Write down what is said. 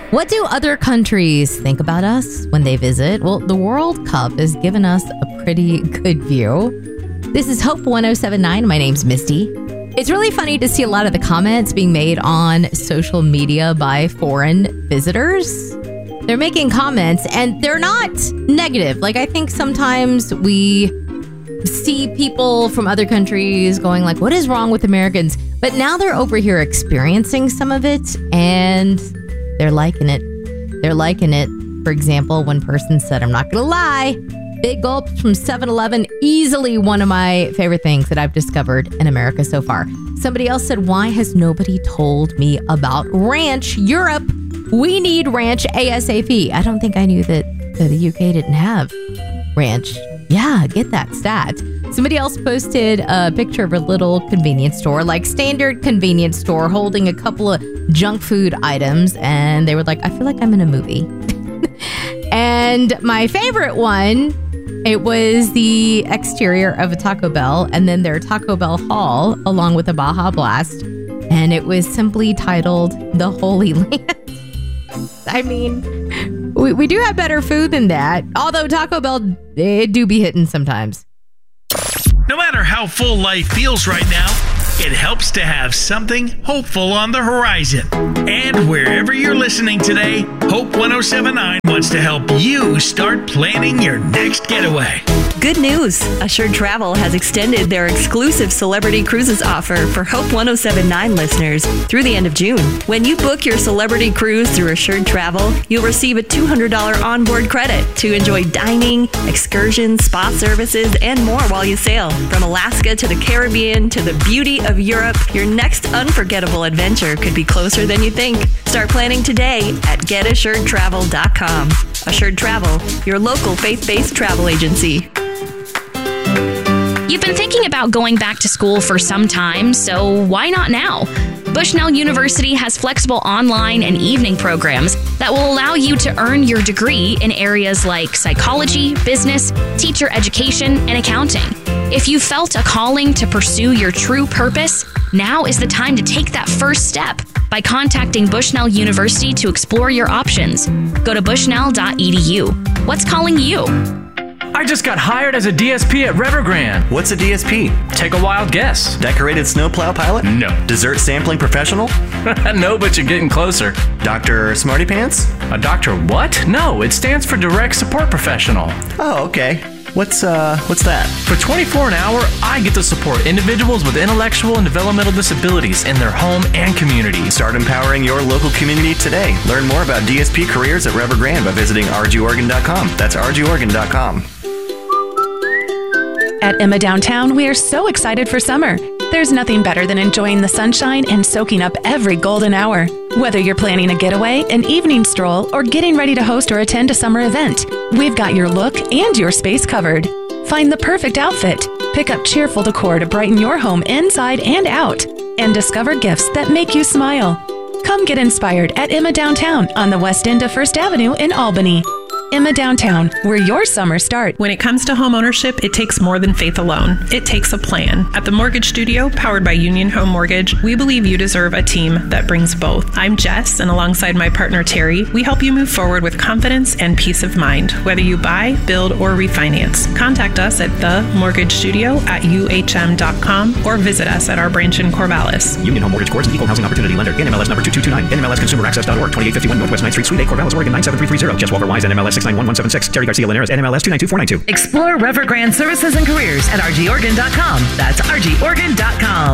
What do other countries think about us when they visit? Well, the World Cup has given us a pretty good view. This is Hope 1079. My name's Misty. It's really funny to see a lot of the comments being made on social media by foreign visitors. They're making comments and they're not negative. Like, I think sometimes we see people from other countries going like, what is wrong with Americans? But now they're over here experiencing some of it and they're liking it. They're liking it. For example, one person said, I'm not going to lie, big gulps from 7-Eleven, easily one of my favorite things that I've discovered in America so far. Somebody else said, why has nobody told me about Ranch Europe? We need Ranch ASAP. I don't think I knew that the UK didn't have Ranch. Yeah, get that stat. Somebody else posted a picture of a little convenience store, like standard convenience store, holding a couple of junk food items. And they were like, I feel like I'm in a movie. And my favorite one, it was the exterior of a Taco Bell and then their Taco Bell haul along with a Baja Blast. And it was simply titled The Holy Land. I mean, we do have better food than that. Although Taco Bell, it do be hitting sometimes. No matter how full life feels right now, it helps to have something hopeful on the horizon. And wherever you're listening today, Hope 1079 wants to help you start planning your next getaway. Good news! Assured Travel has extended their exclusive Celebrity Cruises offer for Hope 1079 listeners through the end of June. When you book your Celebrity Cruise through Assured Travel, you'll receive a $200 onboard credit to enjoy dining, excursions, spa services, and more while you sail. From Alaska to the Caribbean to the beauty of Europe, your next unforgettable adventure could be closer than you think. Start planning today at getassuredtravel.com. Assured Travel, your local faith-based travel agency. You've been thinking about going back to school for some time, so why not now? Bushnell University has flexible online and evening programs that will allow you to earn your degree in areas like psychology, business, teacher education, and accounting. If you felt a calling to pursue your true purpose, now is the time to take that first step by contacting Bushnell University to explore your options. Go to bushnell.edu. What's calling you? I just got hired as a DSP at Evergrande. What's a DSP? Take a wild guess. Decorated snowplow pilot? No. Dessert sampling professional? No, but you're getting closer. Dr. Smarty Pants? A doctor what? No, it stands for Direct Support Professional. Oh, okay. What's that? For $24 an hour, I get to support individuals with intellectual and developmental disabilities in their home and community. Start empowering your local community today. Learn more about DSP careers at Evergrande by visiting rgoregon.com. That's rgoregon.com. At Emma Downtown, we are so excited for summer. There's nothing better than enjoying the sunshine and soaking up every golden hour. Whether you're planning a getaway, an evening stroll, or getting ready to host or attend a summer event, we've got your look and your space covered. Find the perfect outfit, pick up cheerful decor to brighten your home inside and out, and discover gifts that make you smile. Come get inspired at Emma Downtown on the west end of First Avenue in Albany. Emma Downtown, where your summer starts. When it comes to home ownership, it takes more than faith alone. It takes a plan. At the Mortgage Studio, powered by Union Home Mortgage, we believe you deserve a team that brings both. I'm Jess, and alongside my partner Terry, we help you move forward with confidence and peace of mind, whether you buy, build, or refinance. Contact us at themortgagestudio@uhm.com or visit us at our branch in Corvallis. Union Home Mortgage Corp. Equal Housing Opportunity Lender. NMLS number 2229. NMLSConsumerAccess.org. 2851 Northwest 9th Street, Suite A, Corvallis, Oregon 97330. Jess Walker Wise, NMLS 691176. Terry Garcia Linares, NMLS 292492. Explore Evergrande services and careers at rgoregon.com. That's rgoregon.com.